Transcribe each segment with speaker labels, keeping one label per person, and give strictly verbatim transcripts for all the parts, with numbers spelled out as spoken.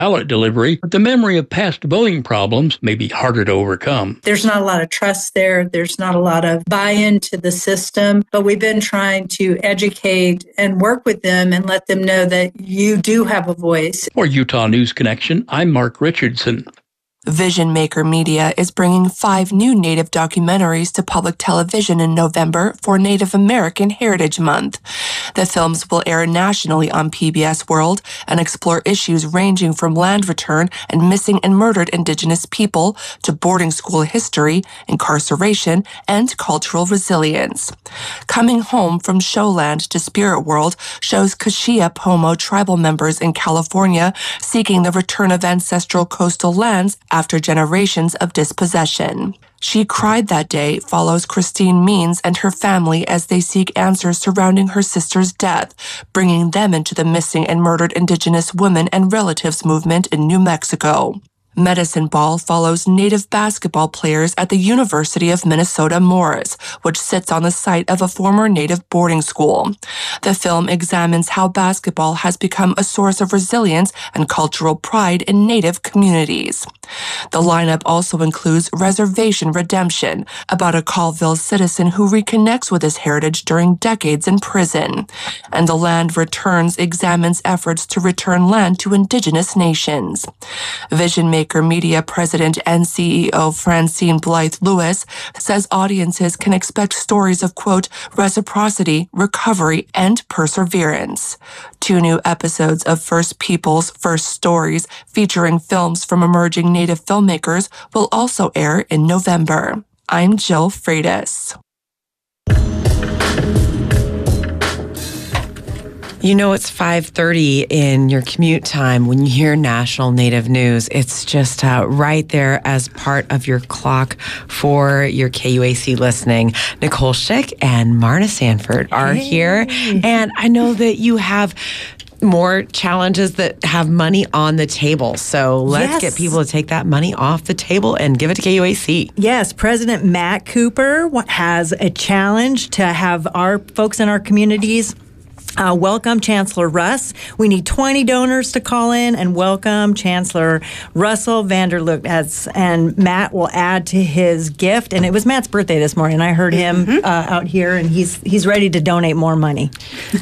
Speaker 1: ballot delivery, but the memory of past voting problems may be harder to overcome.
Speaker 2: There's not a lot of trust there. There's not a lot of buy-in to the system, but we've been trying to educate and work with them and let them know that you do have a voice.
Speaker 1: For Utah News Connection, I'm Mark Richardson.
Speaker 3: Vision Maker Media is bringing five new Native documentaries to public television in November for Native American Heritage Month. The films will air nationally on P B S World and explore issues ranging from land return and missing and murdered Indigenous people to boarding school history, incarceration, and cultural resilience. Coming Home from Showland to Spirit World shows Kashia Pomo tribal members in California seeking the return of ancestral coastal lands after generations of dispossession. She Cried That Day follows Christine Means and her family as they seek answers surrounding her sister's death, bringing them into the missing and murdered Indigenous women and relatives movement in New Mexico. Medicine Ball follows Native basketball players at the University of Minnesota Morris, which sits on the site of a former Native boarding school. The film examines how basketball has become a source of resilience and cultural pride in Native communities. The lineup also includes Reservation Redemption, about a Colville citizen who reconnects with his heritage during decades in prison. And The Land Returns examines efforts to return land to Indigenous nations. Vision Maker Media President and C E O Francine Blythe Lewis says audiences can expect stories of, quote, reciprocity, recovery, and perseverance. Two new episodes of First Peoples, First Stories, featuring films from emerging Native filmmakers, will also air in November. I'm Jill Freitas.
Speaker 4: You know, it's five thirty in your commute time when you hear national Native news. It's just uh, right there as part of your clock for your K U A C listening. Nicole Schick and Marna Sanford are hey. here. And I know that you have more challenges that have money on the table. So let's yes. get people to take that money off the table and give it to K U A C.
Speaker 5: Yes, President Matt Cooper has a challenge to have our folks in our communities Uh, welcome Chancellor Russ. We need twenty donors to call in and welcome Chancellor Russell Vanderloop. As, and Matt will add to his gift. And it was Matt's birthday this morning. I heard him mm-hmm. uh, out here, and he's he's ready to donate more money.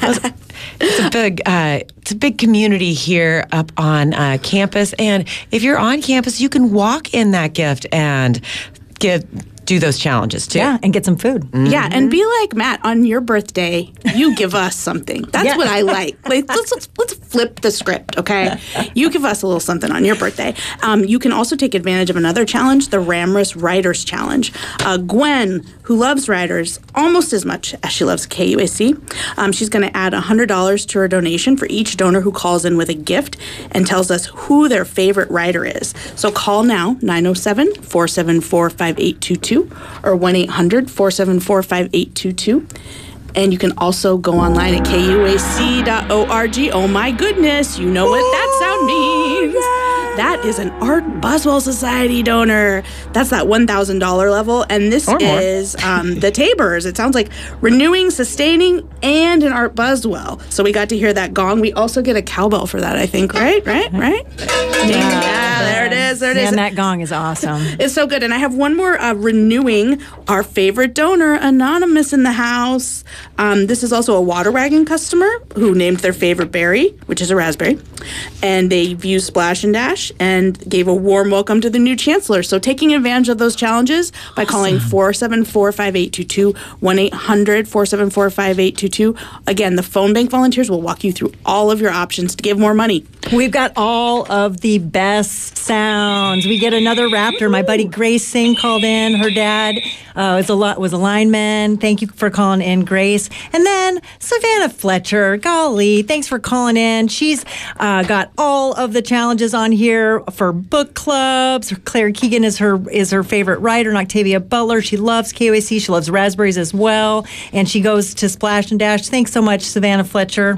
Speaker 4: It's a big, uh, it's a big community here up on uh, campus. And if you're on campus, you can walk in that gift and give. do those challenges too.
Speaker 5: Yeah, and get some food.
Speaker 6: Mm-hmm. Yeah, and be like Matt on your birthday. You give us something. That's yeah. what I like. Like let's, let's let's flip the script, okay? You give us a little something on your birthday. Um, you can also take advantage of another challenge, the Ramrus Writers Challenge. Uh, Gwen, who loves writers almost as much as she loves K U A C, um, she's going to add one hundred dollars to her donation for each donor who calls in with a gift and tells us who their favorite writer is. So call now, nine oh seven, four seven four, five eight two two. Or one eight hundred, four seven four, five eight two two. And you can also go online at K U A C dot org. Oh my goodness, you know what that sound means. That is an Art Buswell Society donor. That's that one thousand dollars level. And this is um, the Tabors. It sounds like renewing, sustaining, and an Art Buswell. So we got to hear that gong. We also get a cowbell for that, I think, right? Right? Right?
Speaker 5: Yeah,
Speaker 6: yeah there it is. There it is.
Speaker 5: And that gong is awesome.
Speaker 6: It's so good. And I have one more uh, renewing our favorite donor, Anonymous in the house. Um, this is also a Water Wagon customer who named their favorite berry, which is a raspberry. And they've used Splash and Dash and gave a warm welcome to the new chancellor. So taking advantage of those challenges by awesome. calling four seven four, five eight two two, one eight hundred, four seven four, five eight two two. Again, the phone bank volunteers will walk you through all of your options to give more money.
Speaker 5: We've got all of the best sounds. We get another raptor. My buddy Grace Singh called in. Her dad uh, was, a lot, was a lineman. Thank you for calling in, Grace. And then Savannah Fletcher. Golly, thanks for calling in. She's uh, got all of the challenges on here for book clubs. Claire Keegan is her is her favorite writer, and Octavia Butler. She loves K U A C. She loves raspberries as well. And she goes to Splash and Dash. Thanks so much, Savannah Fletcher.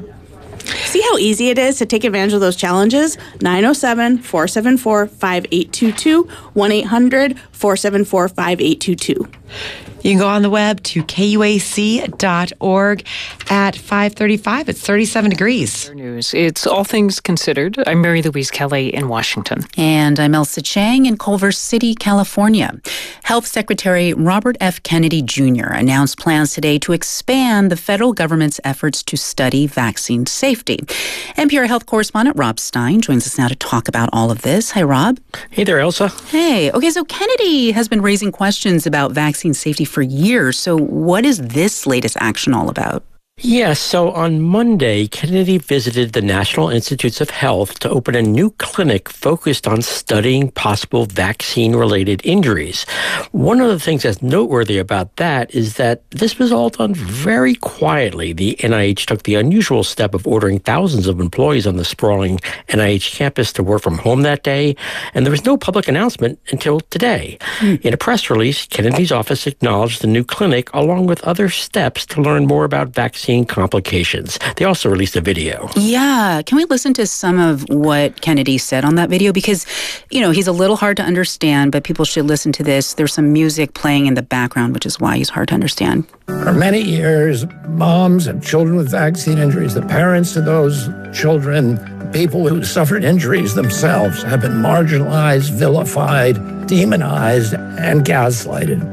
Speaker 6: See how easy it is to take advantage of those challenges? nine oh seven, four seven four, five eight two two, one eight hundred, four seven four, five eight two two.
Speaker 4: You can go on the web to K U A C dot org at five thirty-five. It's thirty-seven degrees.
Speaker 7: News. It's All Things Considered. I'm Mary Louise Kelly in Washington.
Speaker 8: And I'm Elsa Chang in Culver City, California. Health Secretary Robert F. Kennedy Junior announced plans today to expand the federal government's efforts to study vaccine safety. N P R health correspondent Rob Stein joins us now to talk about all of this. Hi, Rob.
Speaker 9: Hey there, Elsa.
Speaker 8: Hey. Okay, so Kennedy has been raising questions about vaccine safety for years. So what is this latest action all about?
Speaker 9: Yes, so on Monday, Kennedy visited the National Institutes of Health to open a new clinic focused on studying possible vaccine-related injuries. One of the things that's noteworthy about that is that this was all done very quietly. The N I H took the unusual step of ordering thousands of employees on the sprawling N I H campus to work from home that day, and there was no public announcement until today. Mm. In a press release, Kennedy's office acknowledged the new clinic along with other steps to learn more about vaccine complications. They also released a video.
Speaker 8: Yeah. Can we listen to some of what Kennedy said on that video? Because, you know, he's a little hard to understand, but people should listen to this. There's some music playing in the background, which is why he's hard to understand.
Speaker 10: For many years, moms and children with vaccine injuries, the parents of those children, people who suffered injuries themselves, have been marginalized, vilified, demonized, and gaslighted.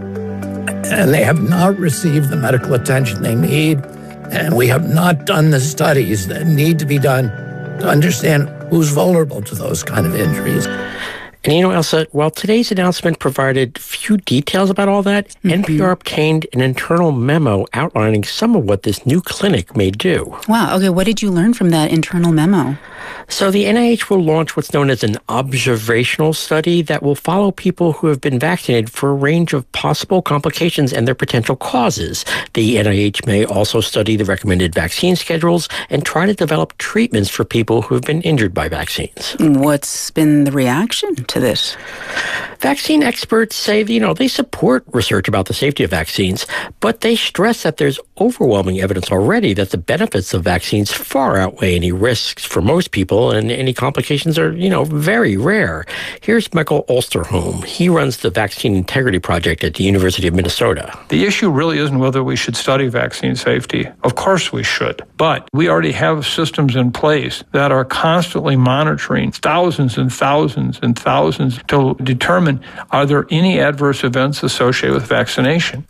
Speaker 10: And they have not received the medical attention they need. And we have not done the studies that need to be done to understand who's vulnerable to those kind of injuries.
Speaker 9: And you know, Elsa, while today's announcement provided few details about all that, mm-hmm. N P R obtained an internal memo outlining some of what this new clinic may do.
Speaker 8: Wow. Okay, what did you learn from that internal memo?
Speaker 9: So the N I H will launch what's known as an observational study that will follow people who have been vaccinated for a range of possible complications and their potential causes. The N I H may also study the recommended vaccine schedules and try to develop treatments for people who have been injured by vaccines.
Speaker 8: What's been the reaction to this?
Speaker 9: Vaccine experts say, you know, they support research about the safety of vaccines, but they stress that there's overwhelming evidence already that the benefits of vaccines far outweigh any risks for most people, and any complications are, you know, very rare. Here's Michael Osterholm. He runs the Vaccine Integrity Project at the University of Minnesota.
Speaker 11: The issue really isn't whether we should study vaccine safety. Of course we should. But we already have systems in place that are constantly monitoring thousands and thousands and thousands to determine, are there any adverse events associated with vaccination?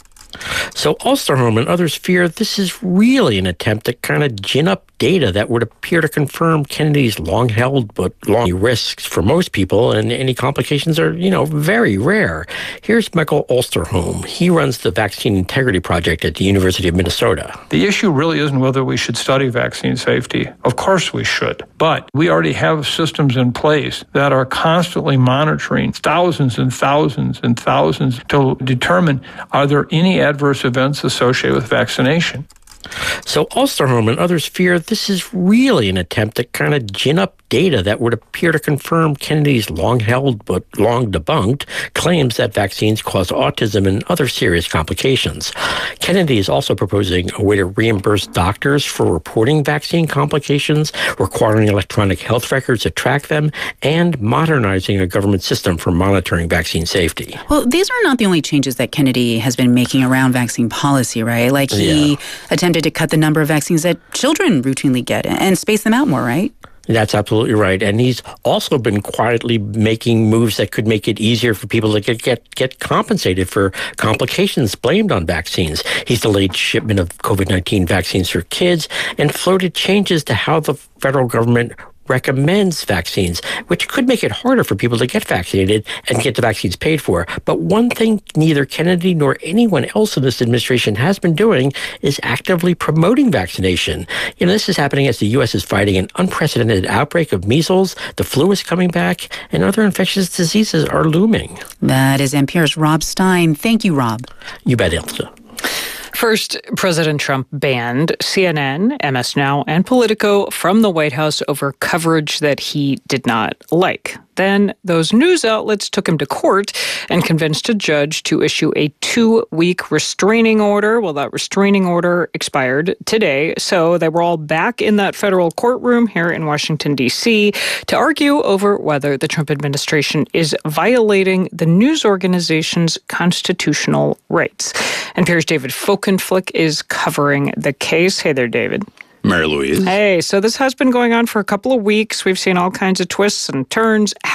Speaker 9: So Osterholm and others fear this is really an attempt to kind of gin up data that would appear to confirm Kennedy's long-held but long risks for most people, and any complications are, you know, very rare. Here's Michael Osterholm. He runs the Vaccine Integrity Project at the University of Minnesota.
Speaker 11: The issue really isn't whether we should study vaccine safety. Of course we should. But we already have systems in place that are constantly monitoring thousands and thousands and thousands to determine, are there any adverse events associated with vaccination?
Speaker 9: So Osterholm and others fear this is really an attempt to kind of gin up data that would appear to confirm Kennedy's long-held but long-debunked claims that vaccines cause autism and other serious complications. Kennedy is also proposing a way to reimburse doctors for reporting vaccine complications, requiring electronic health records to track them, and modernizing a government system for monitoring vaccine safety.
Speaker 8: Well, these are not the only changes that Kennedy has been making around vaccine policy, right? Like he yeah. attempted to cut the number of vaccines that children routinely get and space them out more, right?
Speaker 9: That's absolutely right. And he's also been quietly making moves that could make it easier for people to get, get, get compensated for complications blamed on vaccines. He's delayed shipment of COVID nineteen vaccines for kids and floated changes to how the federal government recommends vaccines, which could make it harder for people to get vaccinated and get the vaccines paid for. But one thing neither Kennedy nor anyone else in this administration has been doing is actively promoting vaccination. You know, this is happening as the U S is fighting an unprecedented outbreak of measles, the flu is coming back, and other infectious diseases are looming.
Speaker 8: That is N P R's Rob Stein. Thank you, Rob.
Speaker 9: You bet, Elsa.
Speaker 7: First, President Trump banned C N N, M S Now, and Politico from the White House over coverage that he did not like. then those news outlets took him to court and convinced a judge to issue a two-week restraining order. Well, that restraining order expired today, so they were all back in that federal courtroom here in Washington, D C to argue over whether the Trump administration is violating the news organization's constitutional rights. N P R's David Folkenflik is covering the case. Hey there, David.
Speaker 12: Mary Louise.
Speaker 7: Hey, so this has been going on for a couple of weeks. We've seen all kinds of twists and turns.